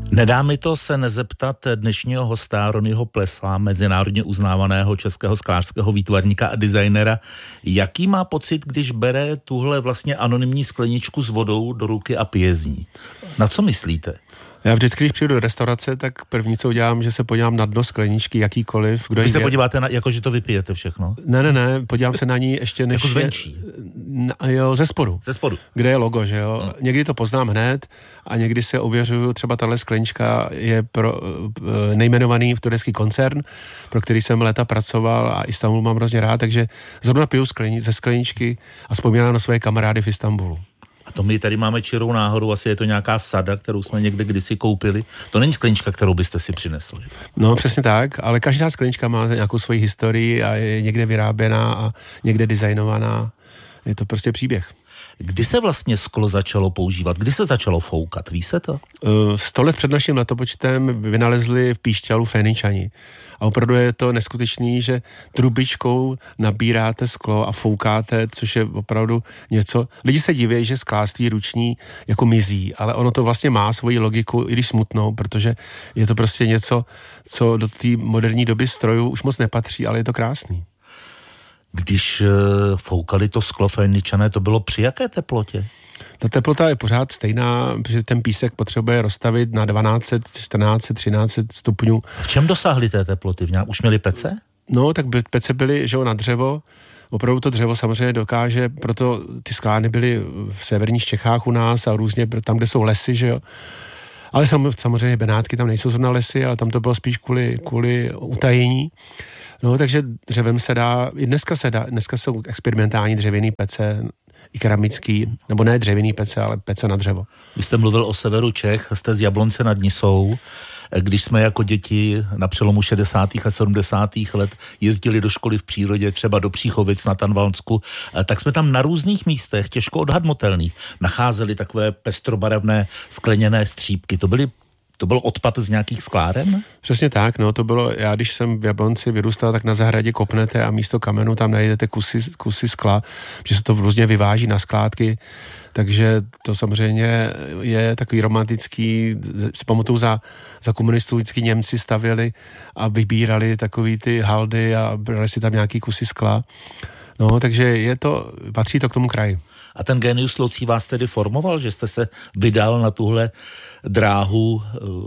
Nedá mi to se nezeptat dnešního hosta Ronyho Plesa, mezinárodně uznávaného českého sklářského výtvarníka a designera. Jaký má pocit, když bere tuhle vlastně anonymní skleničku s vodou do ruky a pije z ní? Na co myslíte? Já vždycky, když přijdu do restaurace, tak první, co udělám, že se podívám na dno skleničky, jakýkoliv. Vy se podíváte na, jako že to vypijete všechno? Ne, podívám se na ní ještě než... Jako zvenčí? Jo, ze spodu. Ze spodu. Kde je logo, že jo? Někdy to poznám hned a někdy se ověřuju, třeba tahle sklenička je pro nejmenovaný turecký koncern, pro který jsem léta pracoval a Istanbul mám hrozně rád, takže zrovna piju ze skleničky a vzpomínám na své kamarády v Istanbulu. A to my tady máme čirou náhodu, asi je to nějaká sada, kterou jsme někde kdysi koupili. To není sklenička, kterou byste si přinesl. Že? No přesně tak, ale každá sklenička má nějakou svoji historii a je někde vyráběná a někde designovaná. Je to prostě příběh. Kdy se vlastně sklo začalo používat? Kdy se začalo foukat? Ví se to? 100 let před naším letopočtem vynalezli v Píšťalu Féničani. A opravdu je to neskutečný, že trubičkou nabíráte sklo a foukáte, což je opravdu něco. Lidi se diví, že sklářství ruční jako mizí, ale ono to vlastně má svoji logiku, i když smutnou, protože je to prostě něco, co do té moderní doby strojů už moc nepatří, ale je to krásný. Když foukali to sklo Féničané, to bylo při jaké teplotě? Ta teplota je pořád stejná, protože ten písek potřebuje rozstavit na 1200, 1400, 1300 stupňů. V čem dosáhli té teploty? Už měli pece? No, tak pece byly, že jo, na dřevo. Opravdu to dřevo samozřejmě dokáže, proto ty sklárny byly v severních Čechách u nás a různě tam, kde jsou lesy, že jo. Ale samozřejmě Benátky tam nejsou zrovna lesy, ale tam to bylo spíš kvůli utajení. No, takže dřevem se dá, i dneska jsou experimentální dřevěný pece, i keramický, nebo ne dřevěný pece, ale pece na dřevo. Vy jste mluvil o severu Čech, jste z Jablonce nad Nisou. Když jsme jako děti na přelomu 60. a 70. let jezdili do školy v přírodě, třeba do Příchovic na Tanvalsku, tak jsme tam na různých místech, těžko odhadnutelných, nacházeli takové pestrobarevné skleněné střípky. To byl odpad z nějakých skláren? Přesně tak, no to bylo, já když jsem v Jablonci vyrůstal, tak na zahradě kopnete a místo kamenu tam najdete kusy skla, že se to různě vyváží na skládky, takže to samozřejmě je takový romantický, si pamatuju za komunistů vždycky Němci stavěli a vybírali takový ty haldy a brali si tam nějaký kusy skla. No, takže patří to k tomu kraji. A ten Genius Loci vás tedy formoval, že jste se vydal na tuhle dráhu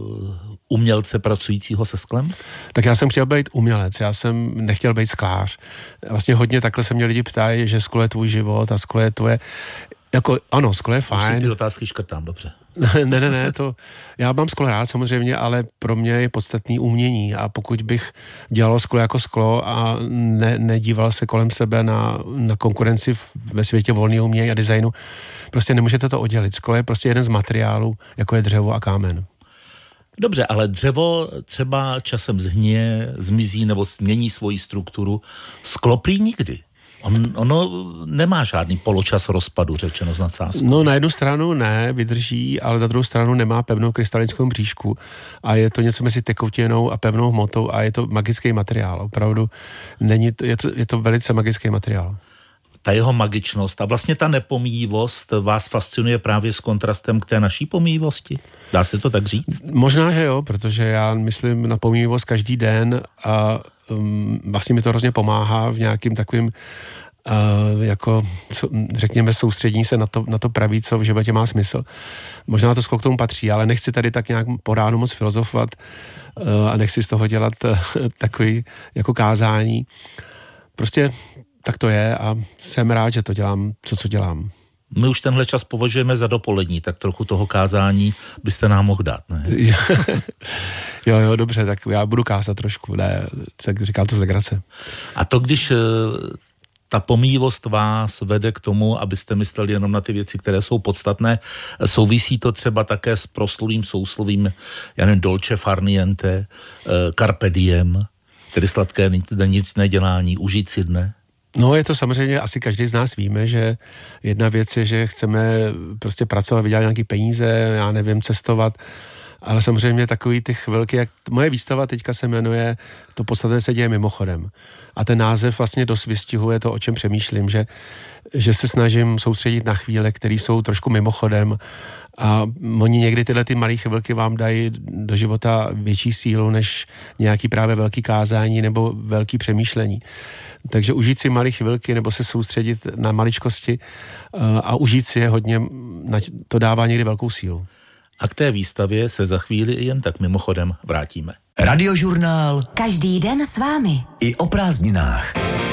umělce pracujícího se sklem? Tak já jsem chtěl být umělec, já jsem nechtěl být sklář. Vlastně hodně takhle se mě lidi ptají, že sklo je tvůj život a sklo je tvoje... Jako, ano, sklo je fajn. Už si ty otázky škrtám, dobře. Ne, já mám sklo rád samozřejmě, ale pro mě je podstatný umění a pokud bych dělal sklo jako sklo a nedíval se kolem sebe na konkurenci ve světě volného umění a designu, prostě nemůžete to oddělit. Sklo je prostě jeden z materiálů, jako je dřevo a kámen. Dobře, ale dřevo třeba časem zhníje, zmizí nebo změní svoji strukturu. Sklo prý nikdy. Ono nemá žádný poločas rozpadu, řečeno s nadsázkou. No na jednu stranu ne, vydrží, ale na druhou stranu nemá pevnou krystalickou mřížku a je to něco mezi tekutinou a pevnou hmotou a je to magický materiál. Opravdu je to velice magický materiál. Ta jeho magičnost a vlastně ta nepomíjivost vás fascinuje právě s kontrastem k té naší pomíjivosti? Dá se to tak říct? Možná, že jo, protože já myslím na pomíjivost každý den a vlastně mi to hrozně pomáhá v nějakým takovým jako, řekněme, soustředění se na to praví, co v životě má smysl. Možná to sklo k tomu patří, ale nechci tady tak nějak po ránu moc filozofovat a nechci z toho dělat takový jako kázání. Prostě tak to je a jsem rád, že to dělám, co dělám. My už tenhle čas považujeme za dopolední, tak trochu toho kázání byste nám mohl dát, ne? Jo, dobře, tak já budu kázat trošku, ne, tak říkám to z legrace. A to, když ta pomíjivost vás vede k tomu, abyste mysleli jenom na ty věci, které jsou podstatné, souvisí to třeba také s proslulým souslovím, já nevím, dolce far niente, carpe diem, tedy sladké nic nedělání, užít si dne? No je to samozřejmě, asi každý z nás víme, že jedna věc je, že chceme prostě pracovat, vydělat nějaký peníze, já nevím, cestovat, ale samozřejmě takový ty chvilky, jak moje výstava teďka se jmenuje To podstatné se děje mimochodem. A ten název vlastně dost vystihuje to, o čem přemýšlím, že se snažím soustředit na chvíle, které jsou trošku mimochodem a oni někdy tyhle ty malé chvilky vám dají do života větší sílu než nějaký právě velký kázání nebo velký přemýšlení. Takže užít si malé chvilky nebo se soustředit na maličkosti a užít si je hodně, to dává někdy velkou sílu. A k té výstavě se za chvíli jen tak mimochodem vrátíme. Radiožurnál. Každý den s vámi. I o prázdninách.